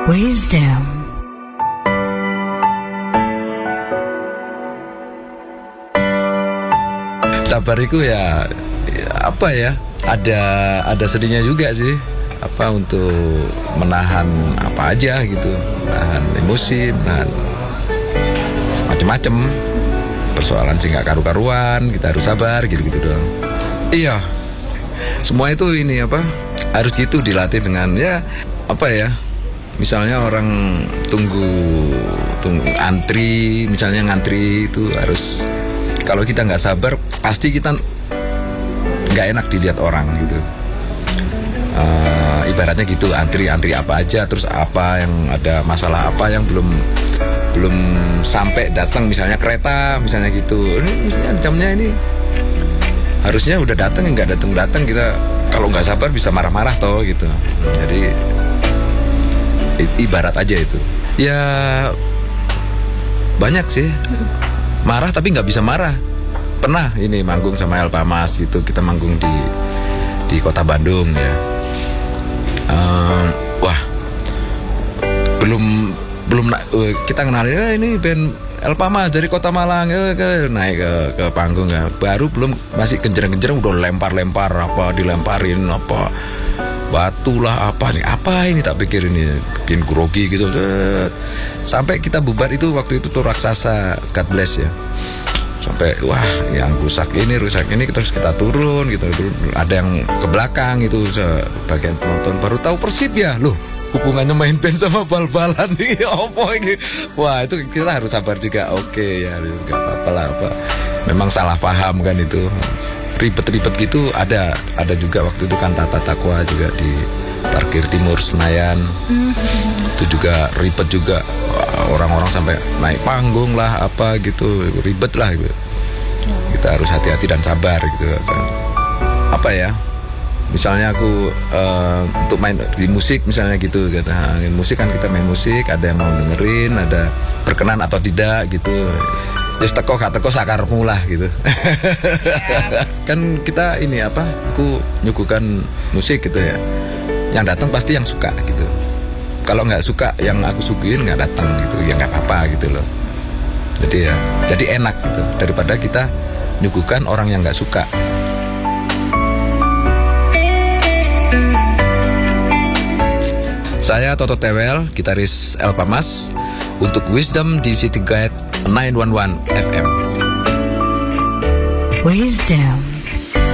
Wisdom. Sabar itu ya apa ya? Ada sedihnya juga sih. Apa untuk menahan apa aja gitu, menahan emosi, menahan macem-macem persoalan sih nggak karu-karuan, kita harus sabar gitu-gitu doang. Iya, semua itu ini apa harus gitu dilatih dengan ya apa ya? Misalnya orang tunggu antri, misalnya ngantri itu harus, kalau kita nggak sabar pasti kita nggak enak dilihat orang gitu. Ibaratnya gitu, antri apa aja, terus apa yang ada masalah apa yang belum sampai datang, misalnya kereta misalnya gitu, ini jamnya ini harusnya udah datang, nggak datang kita kalau nggak sabar bisa marah-marah toh gitu. Jadi ibarat aja itu ya, banyak sih marah tapi nggak bisa marah. Pernah ini manggung sama Elpa Mas gitu, kita manggung di kota Bandung ya. Wah, belum kita kenalin ini band Elpa Mas dari Kota Malang, naik ke panggung ya. Baru masih genjreng-genjreng udah lempar-lempar apa, dilemparin apa batu lah apa ini tak pikir ini bikin grogi gitu. Sampai kita bubar itu waktu itu tuh Raksasa, God Bless ya. Sampai wah yang rusak ini terus kita turun gitu, ada yang ke belakang itu sebagian penonton baru tahu Persib ya, loh hubungannya main band sama bal-balan nih apa ini. Wah itu kita harus sabar juga. Oke ya nggak apa-apa lah, apa memang salah paham kan, itu ribet-ribet gitu ada juga waktu itu kan Tata Takwa juga di parkir timur Senayan. Itu juga ribet juga, orang-orang sampai naik panggung lah apa gitu, ribet lah gitu. Kita harus hati-hati dan sabar gitu. Apa ya, misalnya aku untuk main di musik misalnya gitu, kata musik kan kita main musik, ada yang mau dengerin, ada berkenan atau tidak gitu. Wis teko gak teko sakarmu lah gitu. Kan kita ini apa, aku nyuguhkan musik gitu ya, yang datang pasti yang suka gitu. Kalau nggak suka yang aku suguhin nggak datang gitu, ya nggak apa-apa gitu loh. Jadi enak gitu daripada kita nyuguhkan orang yang nggak suka. Saya Toto Tewel, gitaris Elpa Mas, untuk Wisdom di City Guide 911 FM. Wisdom.